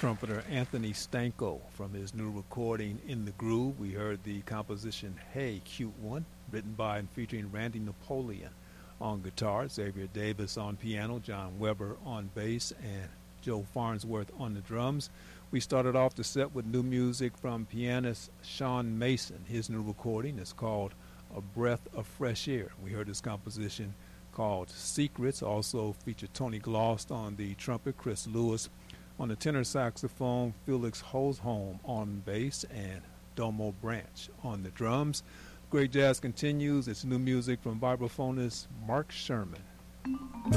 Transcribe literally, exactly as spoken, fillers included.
trumpeter Anthony Stanko from his new recording In the Groove. We heard the composition Hey Cute One, written by and featuring Randy Napoleon on guitar, Xavier Davis on piano, John Weber on bass, and Joe Farnsworth on the drums. We started off the set with new music from pianist Sean Mason. His new recording is called A Breath of Fresh Air. We heard his composition called Secrets. Also featured Tony Glost on the trumpet, Chris Lewis on the tenor saxophone, Felix Hosholm on bass, and Domo Branch on the drums. Great Jazz continues. It's new music from vibraphonist Mark Sherman.